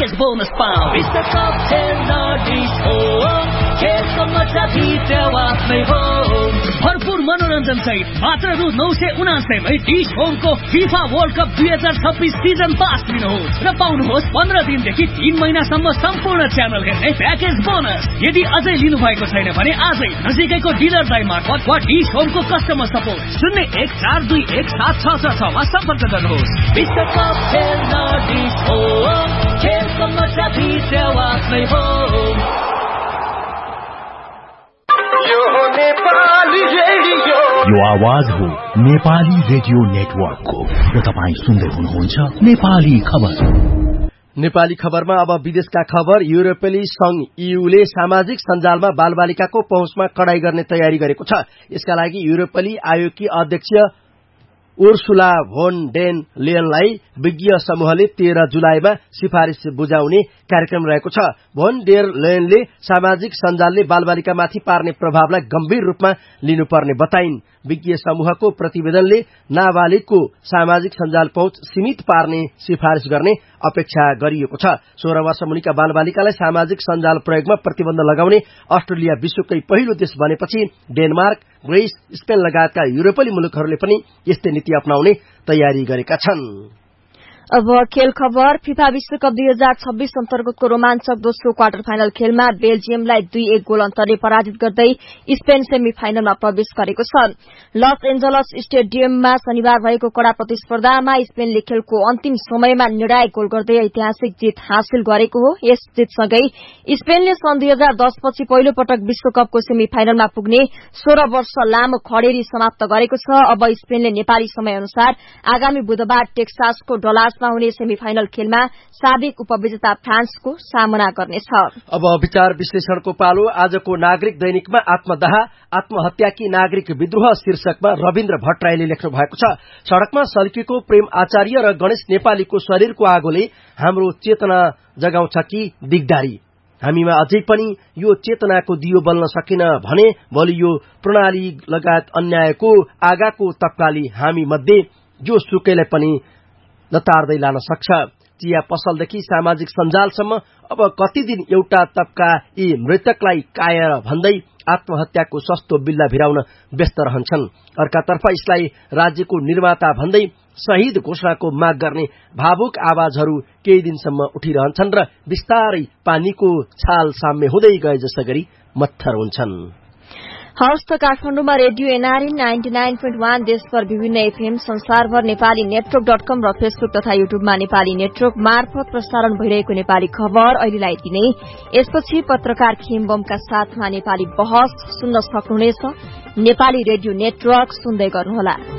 Package bonus पाऊ विश्वकप खेल्न डिश होम खेलको मजा भित्रवासमै हो भरपूर मनोरञ्जन सहित मात्र रु 979 मै dish होमको FIFA world cup 2026 season pass लिनुहोस् र पाउनुहोस् 15 दिनदेखि 3 महिनासम्म सम्पूर्ण च्यानल हेर्ने प्याकेज बोनस यदि अझै लिनु भएको छैन भने आजै नजिकैको डिलर दाइ मार्फत वा डिश होमको कस्टमर सपोर्ट 01421766 मा सम्पर्क गर्नुहोस् विश्वकप खेल्न डिश होम खेलको मजा भित्रवासमै हो यो आवाज हो नेपाली रेडियो नेटवर्कको र तपाईं सुन्दै हुनुहुन्छ नेपाली खबर। नेपाली खबरमा अब विदेशका खबर। युरोपेली संघ ईयूले सामाजिक सञ्जालमा बालबालिकाको पहुँचमा कडाई गर्ने तयारी गरेको छ। यसका लागि युरोपेली आयोगकी अध्यक्ष उर्सुला भोन डेन लेयनलाई विज्ञ समूहले 13 जुलाईमा सिफारिस बुझाउने कार्यक्रम रहेको छ। भोन डेर लेयनले सामाजिक सञ्जालले बालबालिकामाथि पार्ने प्रभावलाई गम्भीर रूपमा लिनुपर्ने बताइन्। विज्ञ समूहको प्रतिवेदनले नाबालिगको सामाजिक सञ्जाल पहुँच सीमित पार्ने सिफारिस गर्ने अपेक्षा गरिएको छ। 16 वर्ष मुनिका बालबालिकालाई सामाजिक सञ्जाल प्रयोगमा प्रतिबन्ध लगाउने अस्ट्रेलिया विश्वकै पहिलो देश बनेपछि डेनमार्क, ग्रीस, स्पेन लगायतका युरोपेली मुलुकहरूले पनि यस्तै नीति अपनाउने तयारी गरेका छन्। अब खेल खबर। फिफा विश्वकप 2026 अन्तर्गतको रोमाञ्चक दोस्रो क्वार्टर फाइनल खेलमा बेल्जियमलाई 2-1 गोल अन्तरले पराजित गर्दै स्पेन सेमी फाइनलमा प्रवेश गरेको छ। लस एन्जलस स्टेडियममा शनिबार भएको कड़ा प्रतिस्पर्धामा स्पेनले खेलको अन्तिम समयमा निर्णायक गोल गर्दै ऐतिहासिक जित हासिल गरेको हो। यस जितसँगै स्पेनले सन् 2010 पछि पहिलो पटक विश्वकपको सेमी फाइनलमा पुग्ने 16 वर्ष लामो खडेरी समाप्त गरेको छ। अब स्पेनले नेपाली समय अनुसार आगामी बुधबार टेक्सासको डलासमा हुने सेमी फाइनल खेलमा साबिक उपविजेता फ्रान्सको सामना गर्नेछ। अब विचार विश्लेषणको पालो। आजको नागरिक दैनिकमा आत्मदाह आत्महत्याकी नागरिक विद्रोह शीर्षकमा रविन्द्र भट्टराईले लेख्नु भएको छ। सड़कमा सल्किएको प्रेम आचार्य र गणेश नेपालीको शरीरको आगोले हाम्रो चेतना जगाउँछ कि दिगदारी। हामीमा अझै पनि यो चेतनाको दियो बल्न सकिन भने भोलि यो प्रणाली लगायत अन्यायको आगाको तत्काली हामी मध्ये जो सुकैलाई पनि लतार्दै लान सक्छ। चिया पसलदेखि सामाजिक सञ्जालसम्म अब कति दिन एउटा तबका यी मृतकलाई कायर भन्दै आत्महत्याको सस्तो बिल्ला भिराउन व्यस्त रहन्छन्। अर्कातर्फ यसलाई राज्यको निर्माता भन्दै शहीद घोषणाको माग गर्ने भावुक आवाजहरू केही दिनसम्म उठिरहन्छन् र बिस्तारै पानीको छाल साम्य हुँदै गए जसै गरी मत्थर हुन्छन्। हवस् त काठमाडौँमा रेडियो एनआरए 99.1 देशभर विभिन्न एफएम संसारभर नेपाली नेटवर्क.com र फेसबुक तथा युट्युबमा नेपाली नेटवर्क मार्फत प्रसारण भइरहेको नेपाली खबर अहिलेलाई दिने। यसपछि पत्रकार खेमबमका साथमा नेपाली बहस सुन्न सक्नुहुनेछ। नेपाली रेडियो नेटवर्क सुन्दै गर्नुहोला।